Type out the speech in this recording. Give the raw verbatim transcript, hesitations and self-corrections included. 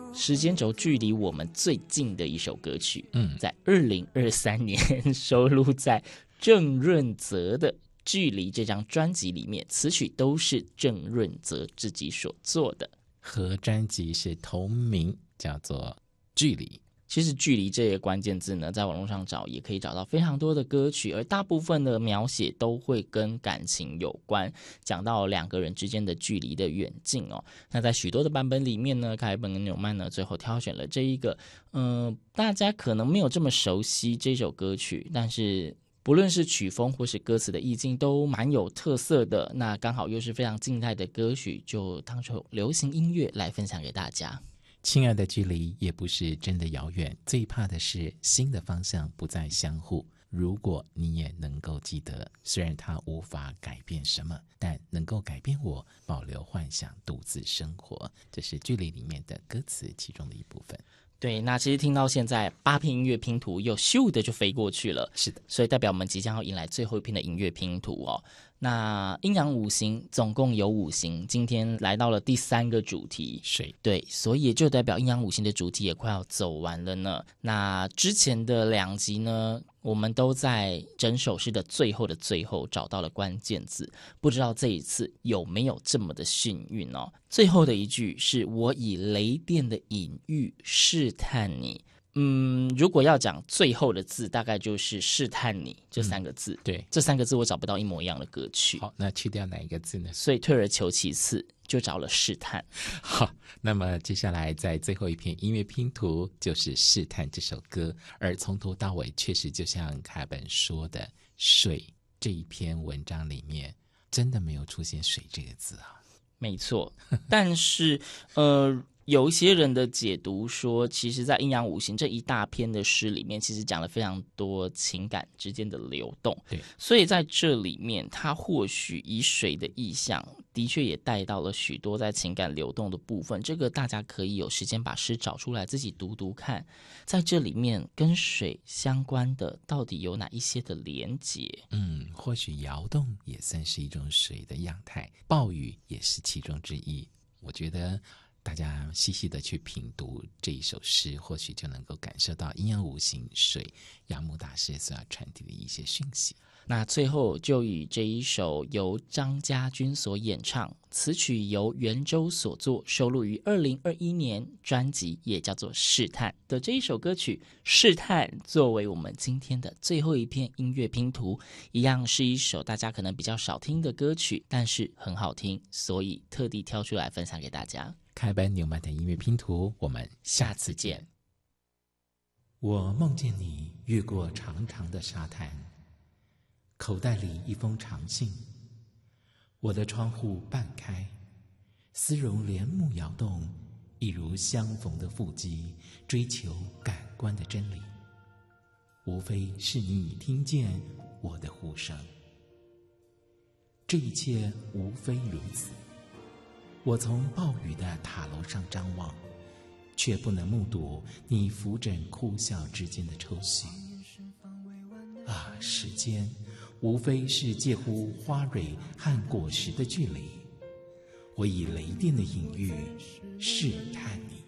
时间轴距离我们最近的一首歌曲， 嗯， 在二零二三年收录在郑润泽的《距离》这张专辑里面，词曲都是郑润泽自己所做的， 和专辑是同名，叫做《距离》。 其实距离这个关键字呢，在网络上找也可以找到非常多的歌曲，而大部分的描写都会跟感情有关，讲到两个人之间的距离的远近哦。那在许多的版本里面呢，凯本跟纽曼呢最后挑选了这一个，嗯、呃，大家可能没有这么熟悉这首歌曲，但是不论是曲风或是歌词的意境都蛮有特色的。那刚好又是非常近代的歌曲，就当成流行音乐来分享给大家。 亲爱的，距离也不是真的遥远，最怕的是心的方向不再相互。如果你也能够记得，虽然它无法改变什么，但能够改变我保留幻想，独自生活。这是距离里面的歌词其中的一部分。 对，那其实听到现在八片音乐拼图又咻的就飞过去了， 是的， 所以代表我们即将要迎来最后一篇的音乐拼图哦。那阴阳五行总共有五行，今天来到了第三个主题水， 对，所以也就代表阴阳五行的主题也快要走完了呢。那之前的两集呢，我们都在整首诗的最后的最后找到了关键字，不知道这一次有没有这么的幸运哦。最后的一句是我以雷电的隐喻试探你。嗯，如果要讲最后的字，大概就是试探你这三个字、 嗯、对， 这三个字我找不到一模一样的歌曲。 好，那去掉哪一个字呢？ 所以退而求其次就找了试探。 好，那么接下来在最后一篇音乐拼图就是试探这首歌，而从头到尾确实就像凯本说的，水这一篇文章里面真的没有出现水这个字啊。 没错，但是呃有一些人的解读说，其实在阴阳五行这一大篇的诗里面，其实讲了非常多情感之间的流动。 对， 所以在这里面，它或许以水的意象，的确也带到了许多在情感流动的部分。这个大家可以有时间把诗找出来自己读读看，在这里面跟水相关的到底有哪一些的连结？ 嗯，或许摇动也算是一种水的样态，暴雨也是其中之一。我觉得大家细细的去品读这一首诗，或许就能够感受到阴阳五行水杨牧大师所要传递的一些讯息。 那最后就以这一首由张家军所演唱，词曲由袁周所作，收录于二零二一年专辑也叫做《试探》的这一首歌曲《试探》作为我们今天的最后一篇音乐拼图，一样是一首大家可能比较少听的歌曲，但是很好听，所以特地挑出来分享给大家。 开班纽曼的音乐拼图，我们下次见。我梦见你越过长长的沙滩，口袋里一封长信，我的窗户半开，丝绒帘幕摇动，一如相逢的腹肌，追求感官的真理，无非是你已听见我的呼声。这一切无非如此。我从暴雨的塔楼上张望，却不能目睹你扶枕哭笑之间的抽搐。啊，时间无非是介乎花蕊和果实的距离，我以雷电的隐喻试探你。